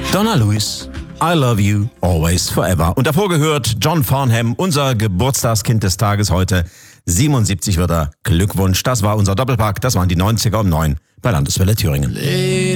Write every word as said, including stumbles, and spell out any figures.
Donna Lewis, I Love You, Always Forever. Und davor gehört John Farnham, unser Geburtstagskind des Tages heute. siebenundsiebzig wird er. Glückwunsch, das war unser Doppelpack. Das waren die neunziger um neun bei Landeswelle Thüringen.